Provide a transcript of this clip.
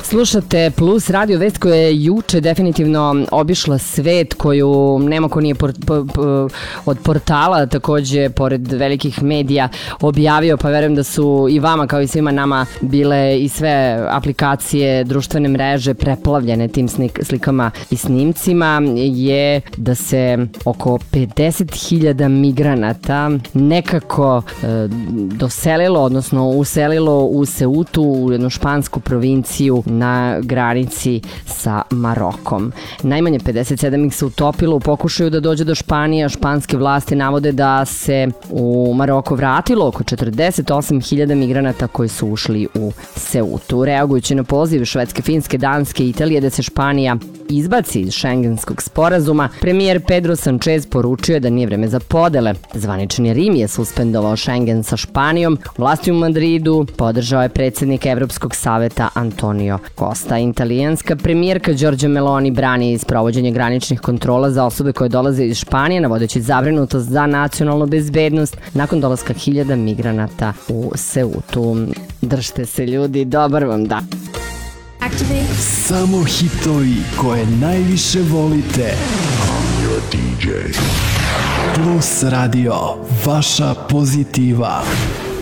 Slušate Plus radio, vest koja je juče definitivno obišla svet, koju nema ko nije od portala, takođe pored velikih medija objavio, pa verujem da su i vama kao i svima nama bile i sve aplikacije, društvene mreže preplavljene tim slikama i snimcima, je da se oko 50.000 migranata nekako doselilo, odnosno uselilo u Ceutu, u jednu špansku provinciju na granici sa Marokom. Najmanje 57 ih se utopilo u pokušaju da dođe do Španije, a španske vlasti navode da se u Maroko vratilo oko 48.000 migranata koji su ušli u Ceutu. Reagujući na poziv Švedske, Finske, Danske i Italije da se Španija izbaci iz šengenskog sporazuma, premijer Pedro Sanchez poručio je da nije vreme za podele. Zvanični Rim je suspendovao Šengen sa Španijom, vlasti u Madridu podržao je predsjednik Evropskog saveta Antonio Costa. Italijanska premijerka Giorgia Meloni brani sprovođenje graničnih kontrola za osobe koje dolaze iz Španije, navodeći zabrinutost za nacionalnu bezbednost nakon dolaska 1000 migranata u Ceutu. Držite se ljudi, dobar vam dan. Samo hitovi koje najviše volite. I'm your DJ. Plus radio, vaša pozitiva.